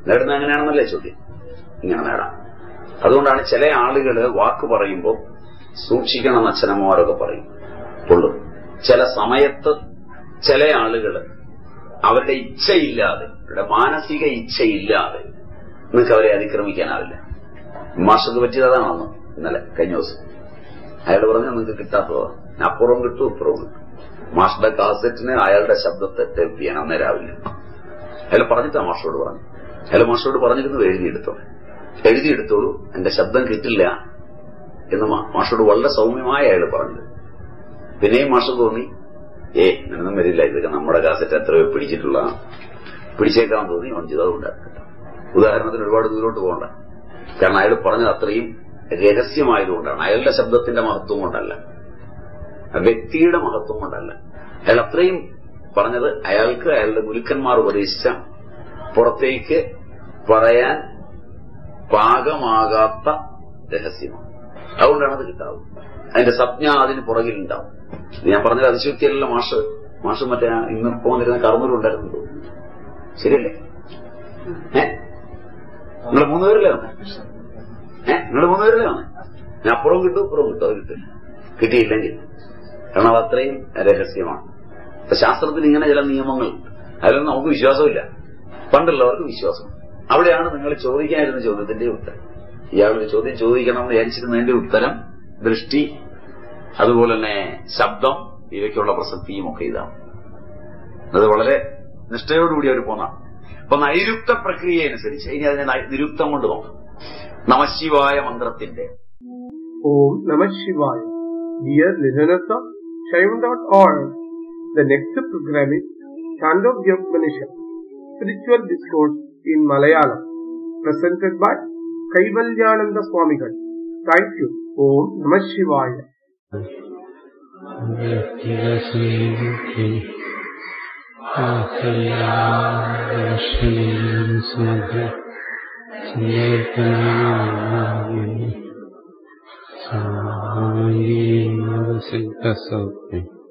നേടുന്നത് എങ്ങനെയാണെന്നല്ലേ ചോദ്യം. ഇങ്ങനെ നേടാം. അതുകൊണ്ടാണ് ചില ആളുകള് വാക്ക് പറയുമ്പോൾ സൂക്ഷിക്കണം അച്ഛനമ്മമാരൊക്കെ പറയും. പൊള്ളും. ചില സമയത്ത് ചില ആളുകള് അവരുടെ ഇച്ഛയില്ലാതെ, അവരുടെ മാനസിക ഇച്ഛയില്ലാതെ നിങ്ങൾക്ക് അവരെ അതിക്രമിക്കാനാവില്ല. മാഷത് പറ്റിയതാണ് അന്ന്, ഇന്നലെ കഴിഞ്ഞ ദിവസം അയാൾ പറഞ്ഞു നിങ്ങൾക്ക് കിട്ടാത്തതാണ്. അപ്പുറവും കിട്ടും ഇപ്പുറവും കിട്ടും. മാഷുടെ കാസറ്റിന് അയാളുടെ ശബ്ദത്തെ ടൈപ്പ് ചെയ്യാൻ അന്നേ രാവിലെ അയാൾ പറഞ്ഞിട്ടാ മാഷോട് പറഞ്ഞു. അയാൾ മാഷോട് പറഞ്ഞിരുന്നത് എഴുതിയെടുത്തോളൂ, എന്റെ ശബ്ദം കിട്ടില്ല എന്ന് മാഷോട് വളരെ സൗമ്യമായ അയാൾ പറഞ്ഞത്. പിന്നെയും മാഷ് തോന്നി ഇങ്ങനൊന്നും വരില്ല, ഇതൊക്കെ നമ്മുടെ കാസറ്റ് എത്രയോ പിടിച്ചിട്ടുള്ളതാണ്, പിടിച്ചേക്കാൻ തോന്നി ഓൺ ചെയ്ത്. അതുകൊണ്ടാണ് ഉദാഹരണത്തിന് ഒരുപാട് ദൂരോട്ട് പോകണ്ട. കാരണം അയാൾ പറഞ്ഞത് അത്രയും രഹസ്യമായതുകൊണ്ടാണ്. അയാളുടെ ശബ്ദത്തിന്റെ മഹത്വം കൊണ്ടല്ല, വ്യക്തിയുടെ മഹത്വം കൊണ്ടല്ല. അയാൾ അത്രയും പറഞ്ഞത് അയാൾക്ക് അയാളുടെ ഗുരുക്കന്മാർ ഉപദേശിച്ച പുറത്തേക്ക് പറയാൻ പാകമാകാത്ത രഹസ്യമാണ്. അതുകൊണ്ടാണ് അത് കിട്ടാവുന്നത്. അതിന്റെ സംജ്ഞ അതിന് പുറകിലുണ്ടാവും. ഞാൻ പറഞ്ഞത് അതിശക്തിയല്ല. മാഷ് മറ്റേ ഇന്നിപ്പോ വന്നിരുന്ന കർമ്മൂരുണ്ടായിരുന്നു തോന്നുന്നു. ശരിയല്ലേ? നിങ്ങൾ 3 പേരല്ലേ വന്നേ? നിങ്ങൾ 3 പേരല്ലേ വന്നേ? ഞാൻ അപ്പുറവും കിട്ടും ഇപ്പുറവും കിട്ടും. അത് കിട്ടില്ല, കിട്ടിയില്ലെങ്കിൽ. കാരണം അത് അത്രയും രഹസ്യമാണ്. ഇപ്പൊ ശാസ്ത്രത്തിന് ഇങ്ങനെ ചില നിയമങ്ങൾ, അതിലൊന്നും നമുക്ക് വിശ്വാസമില്ല. പണ്ടുള്ളവർക്ക് വിശ്വാസം. അവിടെയാണ് നിങ്ങൾ ചോദിക്കാനിരുന്ന ചോദ്യത്തിന്റെ ഉത്തരം. ഇയാളൊരു ചോദ്യം ചോദിക്കണമെന്ന് വിചാരിച്ചിരുന്നതിന്റെ ഉത്തരം, ദൃഷ്ടി, അതുപോലെ തന്നെ ശബ്ദം, ഇവയ്ക്കുള്ള പ്രസക്തിയും ഒക്കെ ഇതാണ്. അത് വളരെ നിഷ്ഠയോടുകൂടി അവർ പോന്നാണ്. അപ്പൊ നൈരുക്ത പ്രക്രിയ അനുസരിച്ച് ഇനി അതിനെ നിരുക്തം കൊണ്ട് നോക്കാം. നമശിവായ മന്ത്രത്തിന്റെ ഓം Namah Shivaya. Dear listeners of Shaivam.org, the next program is Chandogya Upanishad, Spiritual Discourse in Malayalam, presented by Kaivalyananda Swamigal. Thank you. Om Namashivaya. Siddha